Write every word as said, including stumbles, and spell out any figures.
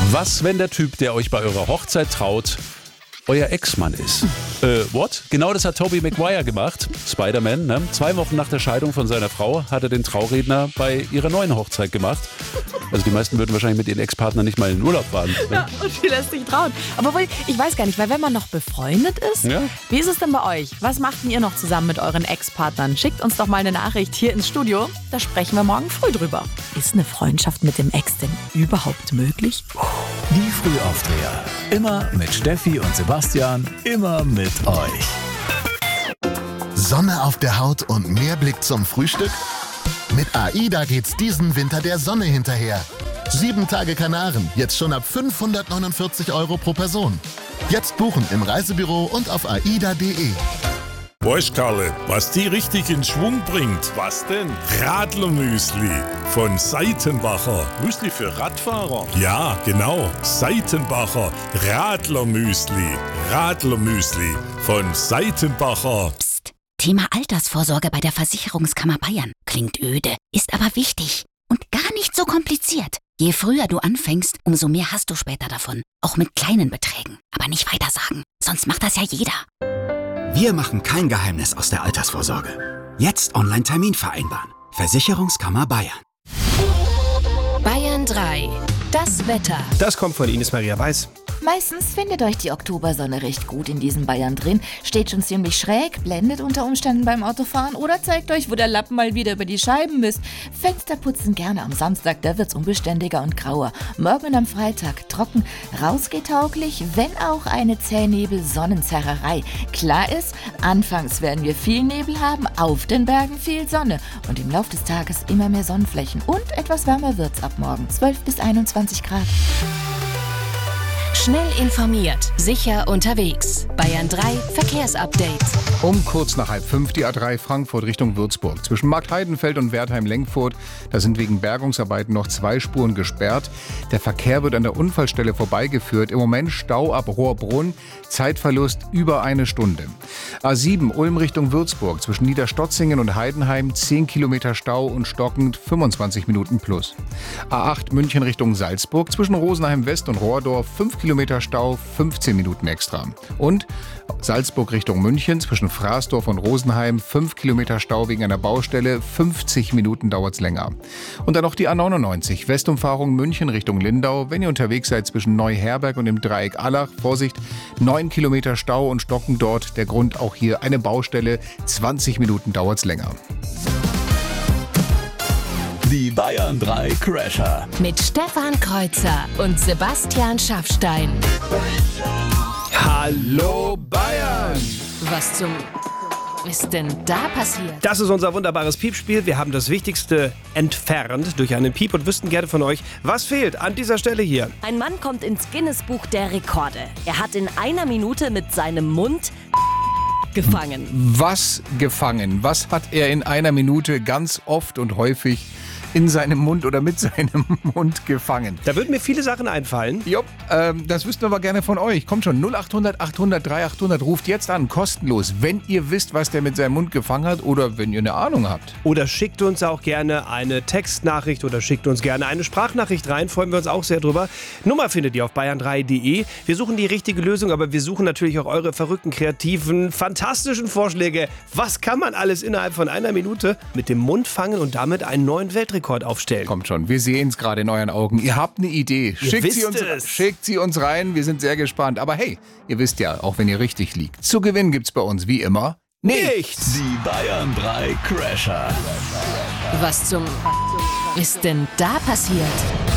Was, wenn der Typ, der euch bei eurer Hochzeit traut, euer Ex-Mann ist? Äh, what? Genau das hat Tobey Maguire gemacht. Spider-Man, ne? Zwei Wochen nach der Scheidung von seiner Frau hat er den Trauredner bei ihrer neuen Hochzeit gemacht. Also die meisten würden wahrscheinlich mit ihren Ex-Partnern nicht mal in den Urlaub fahren. Ne? Ja, und die lässt sich trauen. Aber wohl, ich weiß gar nicht, weil wenn man noch befreundet ist, Ja. Wie ist es denn bei euch? Was macht denn ihr noch zusammen mit euren Ex-Partnern? Schickt uns doch mal eine Nachricht hier ins Studio. Da sprechen wir morgen früh drüber. Ist eine Freundschaft mit dem Ex denn überhaupt möglich? Die Frühaufdreher. Immer mit Steffi und Sebastian, immer mit euch. Sonne auf der Haut und mehr Blick zum Frühstück? Mit AIDA geht's diesen Winter der Sonne hinterher. Sieben Tage Kanaren, jetzt schon ab fünfhundertneunundvierzig Euro pro Person. Jetzt buchen im Reisebüro und auf aida punkt de. Weißt Karle, was die richtig in Schwung bringt? Was denn? Radlermüsli von Seitenbacher. Müsli für Radfahrer? Ja, genau. Seitenbacher Radlermüsli. Radlermüsli von Seitenbacher. Psst. Thema Altersvorsorge bei der Versicherungskammer Bayern. Klingt öde, ist aber wichtig und gar nicht so kompliziert. Je früher du anfängst, umso mehr hast du später davon. Auch mit kleinen Beträgen. Aber nicht weiter sagen, sonst macht das ja jeder. Wir machen kein Geheimnis aus der Altersvorsorge. Jetzt Online-Termin vereinbaren. Versicherungskammer Bayern. Bayern drei. Das Wetter. Das kommt von Ines Maria Weiß. Meistens findet euch die Oktobersonne recht gut in diesem Bayern drin, steht schon ziemlich schräg, blendet unter Umständen beim Autofahren oder zeigt euch, wo der Lappen mal wieder über die Scheiben ist. Fenster putzen gerne am Samstag, da wird's unbeständiger und grauer. Morgen und am Freitag trocken, rausgetauglich, wenn auch eine Zähnebel-Sonnenzerrerei. Klar ist, anfangs werden wir viel Nebel haben, auf den Bergen viel Sonne und im Laufe des Tages immer mehr Sonnenflächen und etwas wärmer wird's ab morgen, zwölf bis einundzwanzig Grad. Schnell informiert, sicher unterwegs. Bayern drei Verkehrsupdate. Um kurz nach halb fünf die A drei Frankfurt Richtung Würzburg. Zwischen Marktheidenfeld und Wertheim-Lenkfurt, da sind wegen Bergungsarbeiten noch zwei Spuren gesperrt. Der Verkehr wird an der Unfallstelle vorbeigeführt. Im Moment Stau ab Rohrbrunn, Zeitverlust über eine Stunde. A sieben Ulm Richtung Würzburg. Zwischen Niederstotzingen und Heidenheim zehn Kilometer Stau und stockend fünfundzwanzig Minuten plus. A acht München Richtung Salzburg. Zwischen Rosenheim West und Rohrdorf fünf Kilometer Stau, fünfzehn Minuten extra. Und Salzburg Richtung München, zwischen Fraßdorf und Rosenheim, fünf Kilometer Stau wegen einer Baustelle, fünfzig Minuten dauert's länger. Und dann noch die A neunundneunzig, Westumfahrung München Richtung Lindau. Wenn ihr unterwegs seid zwischen Neuherberg und dem Dreieck Allach, Vorsicht, neun Kilometer Stau und stocken dort. Der Grund auch hier eine Baustelle, zwanzig Minuten dauert's länger. Die Bayern drei Crasher. Mit Stefan Kreuzer und Sebastian Schaffstein. Hallo Bayern! Was zum... ist denn da passiert? Das ist unser wunderbares Piepspiel. Wir haben das Wichtigste entfernt durch einen Piep und wüssten gerne von euch, was fehlt an dieser Stelle hier. Ein Mann kommt ins Guinness-Buch der Rekorde. Er hat in einer Minute mit seinem Mund gefangen. Was gefangen? Was hat er in einer Minute ganz oft und häufig in seinem Mund oder mit seinem Mund gefangen? Da würden mir viele Sachen einfallen. Jupp, ähm, das wüssten wir aber gerne von euch. Kommt schon, null acht hundert achthundert dreihundert, ruft jetzt an, kostenlos, wenn ihr wisst, was der mit seinem Mund gefangen hat oder wenn ihr eine Ahnung habt. Oder schickt uns auch gerne eine Textnachricht oder schickt uns gerne eine Sprachnachricht rein, freuen wir uns auch sehr drüber. Nummer findet ihr auf bayern drei punkt de. Wir suchen die richtige Lösung, aber wir suchen natürlich auch eure verrückten, kreativen, fantastischen Vorschläge. Was kann man alles innerhalb von einer Minute mit dem Mund fangen und damit einen neuen Weltrekord aufstellen? Kommt schon, wir sehen es gerade in euren Augen. Ihr habt eine Idee. Schickt sie, uns, schickt sie uns rein, wir sind sehr gespannt. Aber hey, ihr wisst ja, auch wenn ihr richtig liegt, zu gewinnen gibt's bei uns wie immer nichts. Die Bayern drei Crasher. Was zum... ist denn da passiert?